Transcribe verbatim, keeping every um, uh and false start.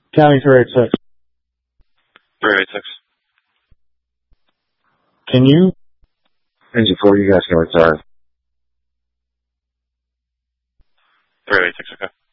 County three eight six. three eight six. Can you? Engine four, you guys can retire. three eight six, okay.